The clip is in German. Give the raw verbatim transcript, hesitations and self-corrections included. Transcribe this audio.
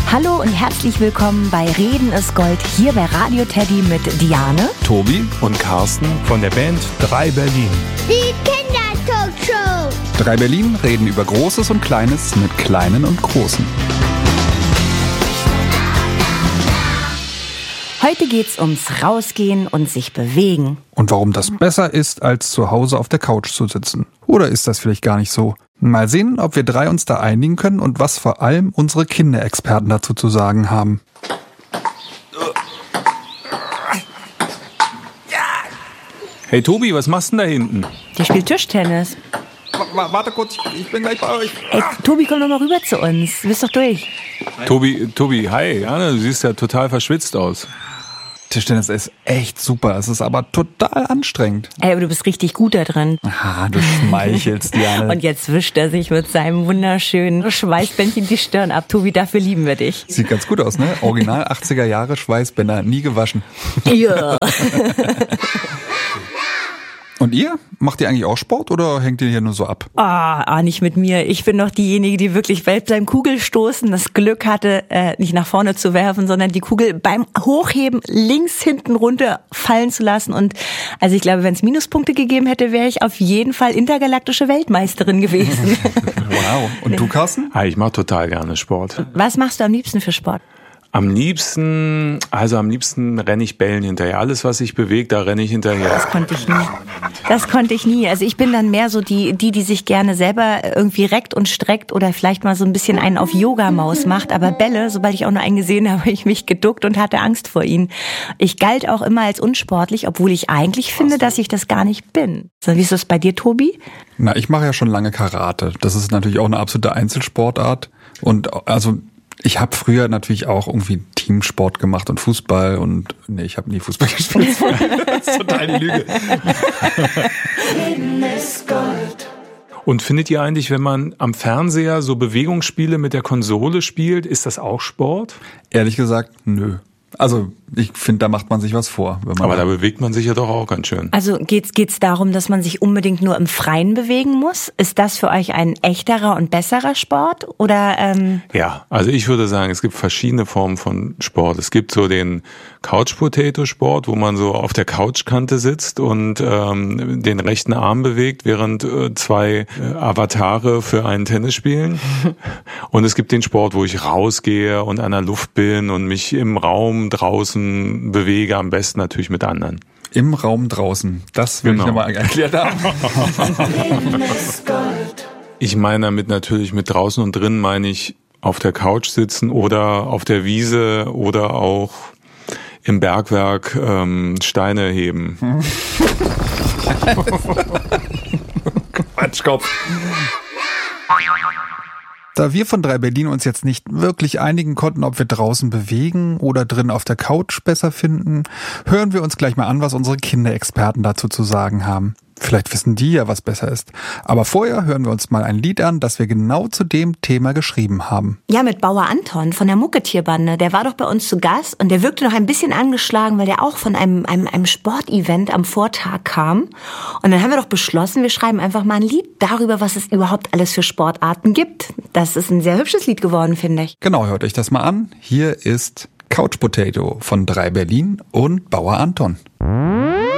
Hallo und herzlich willkommen bei Reden ist Gold hier bei Radio Teddy mit Diane, Tobi und Carsten von der Band drei Berlin. Die Kindertalkshow. drei Berlin reden über Großes und Kleines mit Kleinen und Großen. Heute geht's ums Rausgehen und sich bewegen. Und warum das besser ist, als zu Hause auf der Couch zu sitzen. Oder ist das vielleicht gar nicht so? Mal sehen, ob wir drei uns da einigen können und was vor allem unsere Kinderexperten dazu zu sagen haben. Hey Tobi, was machst du denn da hinten? Der spielt Tischtennis. W- warte kurz, ich bin gleich bei euch. Ey, Tobi, komm doch mal rüber zu uns. Du bist doch durch. Tobi, Tobi, hi, ja, du siehst ja total verschwitzt aus. Tischtennis ist echt super, es ist aber total anstrengend. Ey, aber du bist richtig gut da drin. Ah, du schmeichelst, Diane. Und jetzt wischt er sich mit seinem wunderschönen Schweißbändchen die Stirn ab. Tobi, dafür lieben wir dich. Sieht ganz gut aus, ne? Original achtziger Jahre Schweißbänder, nie gewaschen. Ja. Und ihr? Macht ihr eigentlich auch Sport oder hängt ihr hier nur so ab? Ah, ah, nicht mit mir. Ich bin doch diejenige, die wirklich beim Kugelstoßen das Glück hatte, äh, nicht nach vorne zu werfen, sondern die Kugel beim Hochheben links hinten runter fallen zu lassen. Und also ich glaube, wenn es Minuspunkte gegeben hätte, wäre ich auf jeden Fall intergalaktische Weltmeisterin gewesen. Wow. Und du, Carsten? Hi, ich mach total gerne Sport. Was machst du am liebsten für Sport? Am liebsten, also am liebsten renne ich Bällen hinterher. Alles, was sich bewegt, da renne ich hinterher. Das konnte ich nie. Das konnte ich nie. Also ich bin dann mehr so die, die, die sich gerne selber irgendwie reckt und streckt oder vielleicht mal so ein bisschen einen auf Yoga-Maus macht. Aber Bälle, sobald ich auch nur einen gesehen habe, habe ich mich geduckt und hatte Angst vor ihnen. Ich galt auch immer als unsportlich, obwohl ich eigentlich finde, dass ich das gar nicht bin. So, wie ist das bei dir, Tobi? Na, ich mache ja schon lange Karate. Das ist natürlich auch eine absolute Einzelsportart. Und also ich habe früher natürlich auch irgendwie Teamsport gemacht und Fußball und nee, ich habe nie Fußball gespielt. Das ist total die Lüge. Und findet ihr eigentlich, wenn man am Fernseher so Bewegungsspiele mit der Konsole spielt, ist das auch Sport? Ehrlich gesagt, nö. Also ich finde, da macht man sich was vor. Wenn man Aber da bewegt man sich ja doch auch ganz schön. Also geht's geht's darum, dass man sich unbedingt nur im Freien bewegen muss? Ist das für euch ein echterer und besserer Sport? Oder ähm Ja, also ich würde sagen, es gibt verschiedene Formen von Sport. Es gibt so den Couch-Potato-Sport, wo man so auf der Couchkante sitzt und ähm, den rechten Arm bewegt, während äh, zwei äh, Avatare für einen Tennis spielen. Und es gibt den Sport, wo ich rausgehe und an der Luft bin und mich im Raum draußen bewege, am besten natürlich mit anderen. Im Raum draußen. Das will Genau. ich nochmal erklärt haben. Ich meine damit natürlich mit draußen und drin meine ich auf der Couch sitzen oder auf der Wiese oder auch im Bergwerk ähm, Steine heben. Quatschkopf. Da wir von drei Berlin uns jetzt nicht wirklich einigen konnten, ob wir draußen bewegen oder drin auf der Couch besser finden, hören wir uns gleich mal an, was unsere Kinderexperten dazu zu sagen haben. Vielleicht wissen die ja, was besser ist. Aber vorher hören wir uns mal ein Lied an, das wir genau zu dem Thema geschrieben haben. Ja, mit Bauer Anton von der Mucketierbande. Der war doch bei uns zu Gast und der wirkte noch ein bisschen angeschlagen, weil der auch von einem, einem, einem Sportevent am Vortag kam. Und dann haben wir doch beschlossen, wir schreiben einfach mal ein Lied darüber, was es überhaupt alles für Sportarten gibt. Das ist ein sehr hübsches Lied geworden, finde ich. Genau, hört euch das mal an. Hier ist Couch Potato von drei Berlin und Bauer Anton.